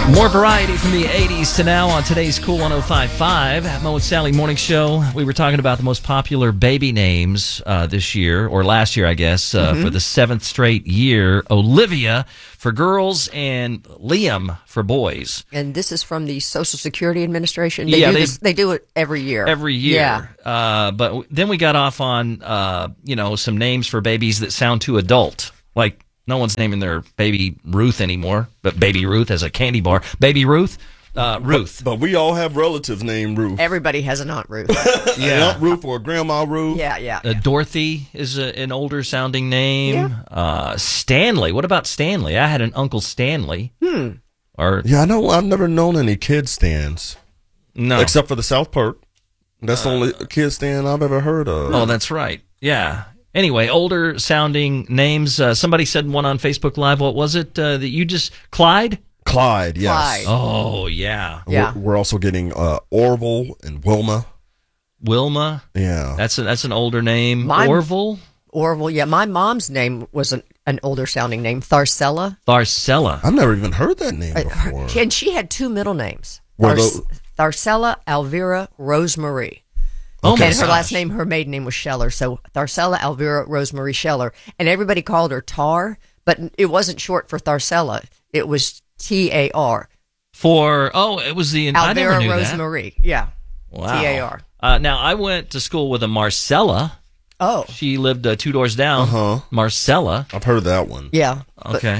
More variety from the 80s to now on today's Cool 105.5. Mo and Sally Morning Show. We were talking about the most popular baby names this year, or last year, I guess, for the 7th straight year. Olivia for girls and Liam for boys. And this is from the Social Security Administration. They do it every year. Every year. Yeah. But then we got off on, some names for babies that sound too adult. Like, no one's naming their baby Ruth anymore, but Baby Ruth as a candy bar. Baby Ruth? Ruth. But we all have relatives named Ruth. Everybody has an Aunt Ruth. Yeah. Aunt Ruth or Grandma Ruth. Yeah. Dorothy is an older sounding name. Yeah. Stanley. What about Stanley? I had an Uncle Stanley. Yeah, I know. I've never known any kid stands. No. Except for the South Park. That's the only kid stand I've ever heard of. Oh, that's right. Yeah. Anyway, older sounding names. Somebody said one on Facebook Live. What was it that you just... Clyde? Clyde, yes. Clyde. Oh, yeah. We're also getting Orville and Wilma. Wilma? Yeah. That's an older name. Orville? Orville, yeah. My mom's name was an older sounding name. Tharcella. I've never even heard that name before. And she had two middle names. Tharcella Alvira Rosemarie. Okay. And her last name, her maiden name was Scheller. So Tharcella Alvira Rosemarie Scheller. And everybody called her Tar, but it wasn't short for Tharcella. It was T-A-R. It was the... Alvira I never knew Rosemarie. That. Yeah. Wow. T-A-R. Now, I went to school with a Marcella. Oh. She lived 2 doors down. Marcella. I've heard that one. Yeah. Okay.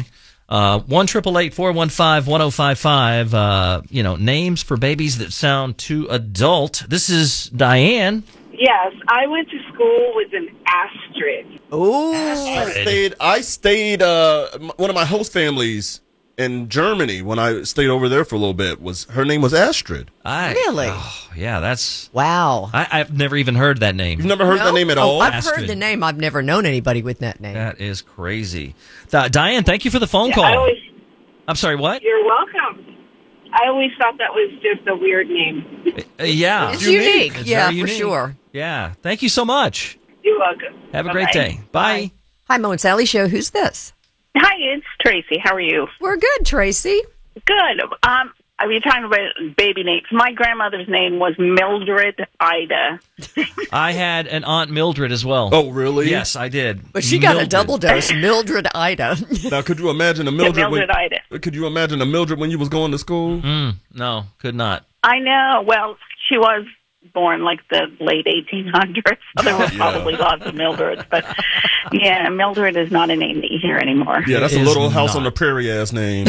1-888-415-1055. Names for babies that sound too adult. This is Diane. Yes, I went to school with an Astrid. Oh, I stayed. One of my host families in Germany when I stayed over there for a little bit her name was Astrid. Really? Oh, yeah, that's wow. I've never even heard that name. You've never heard that name at all? I've Astrid. heard the name. I've never known anybody with that name. That is crazy. Diane, thank you for the phone call. I'm sorry, what? You're welcome. I always thought that was just a weird name. Yeah. It's unique. It's Yeah, very for unique. sure. Yeah. Thank you so much. You're welcome. Have a great day. Bye. Hi, Mo and Sally Show. Who's this? Hi, it's Tracy. How are you? We're good, Tracy. Good. Are you talking about baby names? My grandmother's name was Mildred Ida. I had an Aunt Mildred as well. Oh, really? Yes, I did. But she got a double dose, Mildred Ida. Now, could you imagine a Mildred? Ida. Could you imagine a Mildred when you was going to school? No, could not. I know. Well, she was born like the late 1800s, so there were probably lots of Mildreds. But yeah, Mildred is not a name that you hear anymore. Yeah, that's a Little House on the Prairie ass name.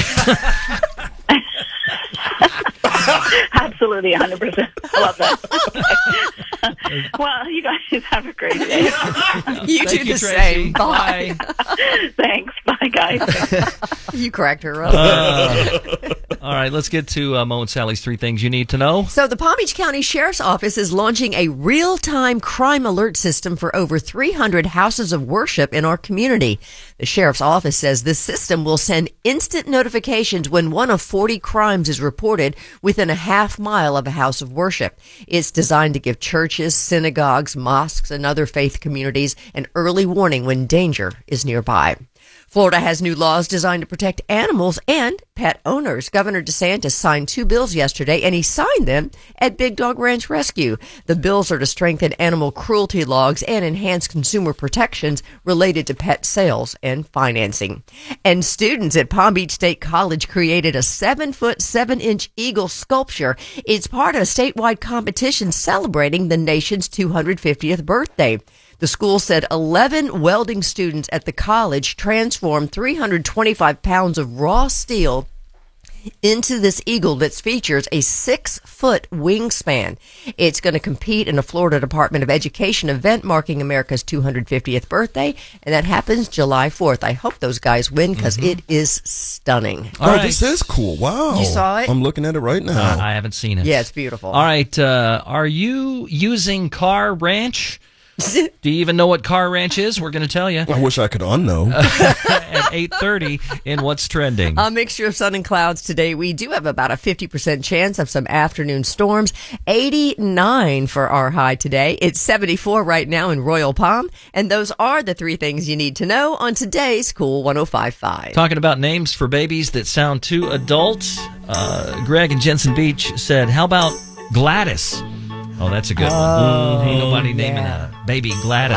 Absolutely, 100%. I love that. Well, you guys have a great day. You do the same. Bye. Thanks. Bye, guys. You cracked her up. All right, let's get to Mo and Sally's 3 things you need to know. So the Palm Beach County Sheriff's Office is launching a real-time crime alert system for over 300 houses of worship in our community. The Sheriff's Office says this system will send instant notifications when one of 40 crimes is reported within a half mile of a house of worship. It's designed to give churches, synagogues, mosques, and other faith communities an early warning when danger is nearby. Florida has new laws designed to protect animals and pet owners. Governor DeSantis signed 2 bills yesterday, and he signed them at Big Dog Ranch Rescue. The bills are to strengthen animal cruelty laws and enhance consumer protections related to pet sales and financing. And students at Palm Beach State College created a 7-foot, 7-inch eagle sculpture. It's part of a statewide competition celebrating the nation's 250th birthday. The school said 11 welding students at the college transformed 325 pounds of raw steel into this eagle that features a 6-foot wingspan. It's going to compete in a Florida Department of Education event marking America's 250th birthday, and that happens July 4th. I hope those guys win because it is stunning. This is cool. Wow. You saw it? I'm looking at it right now. I haven't seen it. Yeah, it's beautiful. All right, are you using Car Ranch? Do you even know what Car Ranch is? We're going to tell you. I wish I could unknow. At 8:30 in What's Trending. A mixture of sun and clouds today. We do have about a 50% chance of some afternoon storms. 89 for our high today. It's 74 right now in Royal Palm. And those are the 3 things you need to know on today's Cool 105.5. Talking about names for babies that sound too adult. Greg in Jensen Beach said, how about Gladys? Oh, that's a good one. Ain't nobody naming a baby Gladys.